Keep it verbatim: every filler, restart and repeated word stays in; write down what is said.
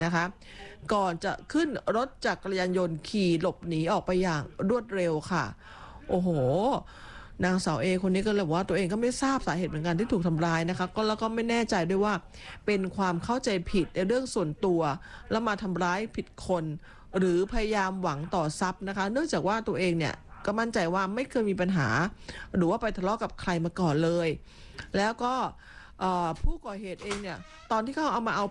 นะคะก่อนจะขึ้นรถจักรยานยนต์ขี่หลบหนีออกไปอย่างรวดเร็วค่ะโอ้โหนางสาวเอคนนี้ก็เลยบอกว่าตัวเองก็ไม่ทราบสาเหตุเหมือนกันที่ถูกทำร้ายนะคะก็แล้วก็ไม่แน่ใจด้วยว่าเป็นความเข้าใจผิดในเรื่องส่วนตัวแล้วมาทำร้ายผิดคนหรือพยายามหวังต่อทรัพย์นะคะเนื่องจากว่าตัวเองเนี่ยก็มั่นใจว่าไม่เคยมีปัญหาหรือว่าไปทะเลาะกับใครมาก่อนเลยแล้วก็ผู้ก่อเหตุเองเนี่ยตอนที่เขาเอามาเอา